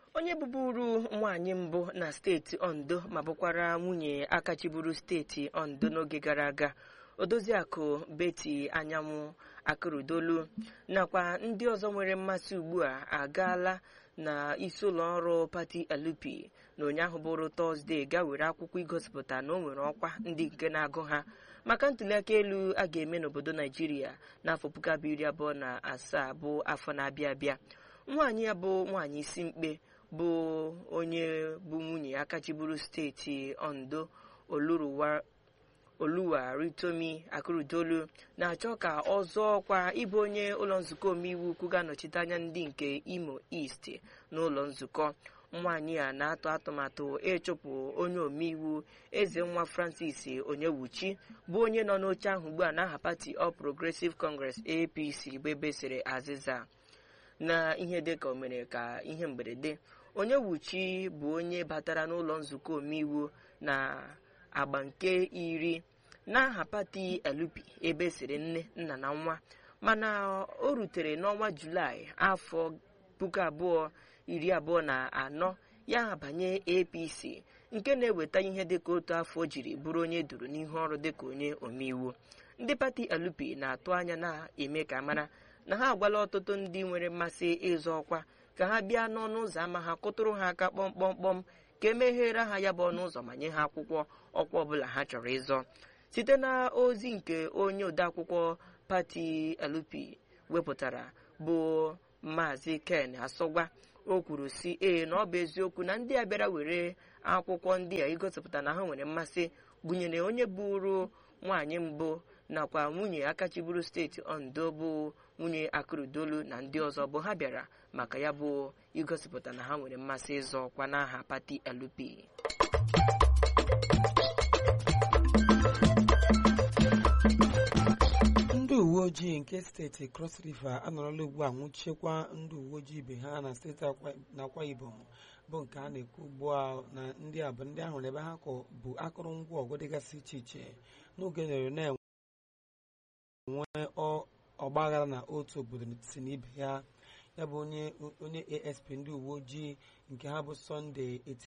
onye bụburu nwaanyị mbụ na steeti Ondo ma bụkwara nwunye akachiburu steeti Ondo n'oge gara aga Odoziakụ Betty Anyanwụ Akurudolu nakwa ndị ọzọ nwere mmasị ugbu a agaala na isi ụlọ ọrụ pati LP na ụnyaahụ bụrụ Tọzdee ga were akwụkwọ igosipụta na o nwere ọkwa ndị nke na-agụ ha maka ntụliaka elu a ga-eme n'obodo Naijiria n'afọ 2027 bụ afọ na-abịa abịa. Nwaanyị ya bụ nwaanyị isi mkpe bụ onye bụ nwunye akachiburu steeti Ondo Oluwaritomi Akurudolu na-achọ ka ọ zọọ ọkwa ịbụ onye ụlọ nzukọ omeiwu ukwu ga-anọchite anya ndị nke Imo East n'ụlọ nzukọ. Nwaanyị a na-atụ atụmatụ ịchụpụ onye omeiwu Ezenwa Francis Onyewuchi bụ onye nọ n'oche ahụ ugbu a n'aha pati All Progressive Congress APC bụ ebe siri azịza na ihe dịka o mere ka ihe mberede. Onyewuchi bụ onye batara n'ụlọ nzukọ omeiwu na agba nke 10 n'aha pati LP ebe siri nne nna na nwa mana o rutere n'ọnwa Julaị afọ 2024 ya banye APC nke na-eweta ihe dịka otu afọ jiri bụrụ onye duru n'ihu ọrụ dịka onye omeiwu. Ndị pati LP na-atụ anya na-eme ka mara na ha agwala ọtụtụ ndị nwere mmasị ịzọ ọkwa ka ha bịa n'ọnụ ụzọ ama ha kụtụrụ ha aka kpọmkpọmkpọm ka emeghere ha ya bụ ọnụ ụzọ ma nye ha akwụkwọ ọkwa ọbụla ha chọrọ ịzọ. Site na ozi nke onye odeakwụkwọ pati LP wepụtara bụ Maazị Ken Asogwa, o kwuru si na ọ bụ eziokwu na ndị a bịara were akwụkwọ ndị a igosipụta na ha nwere mmasị gụnyere onye bụrụ nwaanyị mbụ nakwa nwunye akachiburu steeti Ondo bụ nwunye Akurudolu na ndị ọzọ bụ ha bịara maka ya bụ igosipụta na ha nwere mmasị ịzọ ọkwa n'aha pati LP. Ndị uwe ojii nke steeti Cross River anọrọla ugbu a nwụchikwa ndị uwe ojii ibe ha na steeti Akwa Ibom bụ nke a na-ekwu ugbu a na ndị a bụ ndị ahụrụ ebe ha bụ akụrụngwa ọgụ dịgasị iche iche n'oge na-enwe ọgbaghara na otu obodo si n'ibe ya. Ya bụ onye ASP ndị uwe ojii nke ha bụ Sunday